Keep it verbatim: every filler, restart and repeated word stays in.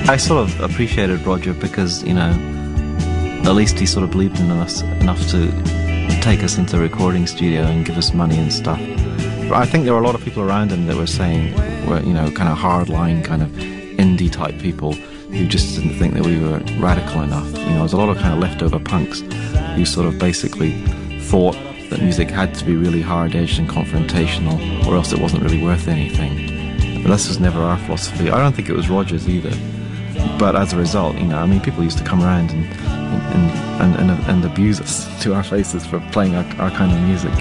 I sort of appreciated Roger because, you know, at least he sort of believed in us enough to take us into the recording studio and give us money and stuff. But I think there were a lot of people around him that were saying, were, you know, kind of hardline, kind of indie type people who just didn't think that we were radical enough. You know, there's a lot of kind of leftover punks who sort of basically thought that music had to be really hard-edged and confrontational, or else it wasn't really worth anything. But this was never our philosophy. I don't think it was Roger's either. But as a result, you know, I mean, people used to come around and and and, and, and abuse us to our faces for playing our, our kind of music.